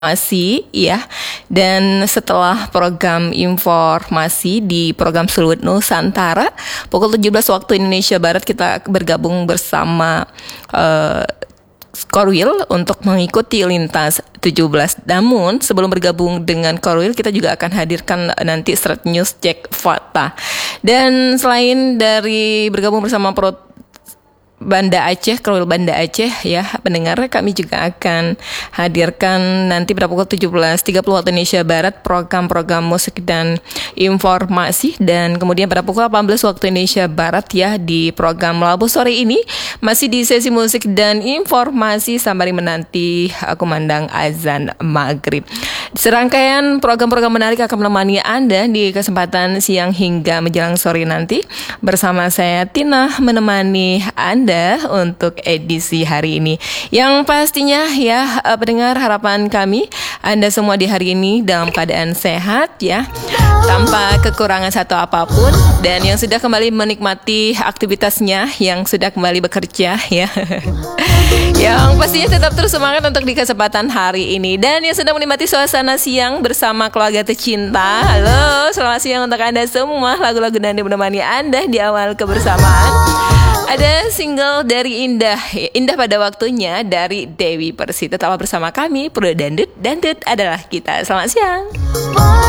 Masih ya, dan setelah program informasi di program Seluit Nusantara pukul 17 waktu Indonesia Barat kita bergabung bersama Korwil untuk mengikuti lintas 17. Namun sebelum bergabung dengan Korwil kita juga akan hadirkan nanti Strat News Cek Fakta. Dan selain dari bergabung bersama Banda Aceh, Korwil Banda Aceh ya, pendengar, kami juga akan hadirkan nanti pada pukul 17.30 waktu Indonesia Barat program-program musik dan informasi, dan kemudian pada pukul 18 waktu Indonesia Barat ya di program Labu sore ini masih di sesi musik dan informasi sembari menanti kumandang azan maghrib. Serangkaian program-program menarik akan menemani Anda di kesempatan siang hingga menjelang sore nanti bersama saya Tina menemani Anda untuk edisi hari ini. Yang pastinya ya pendengar, harapan kami Anda semua di hari ini dalam keadaan sehat ya, tanpa kekurangan satu apapun, dan yang sudah kembali menikmati aktivitasnya, yang sudah kembali bekerja ya. Yang pastinya tetap terus semangat untuk di kesempatan hari ini, dan yang sedang menikmati suasana siang bersama keluarga tercinta. Halo, selamat siang untuk Anda semua. Lagu-lagu Dangdut menemani Anda di awal kebersamaan. Ada single dari Indah pada waktunya dari Dewi Persik. Tetaplah bersama kami, Pro Dangdut, Dangdut adalah kita. Selamat siang.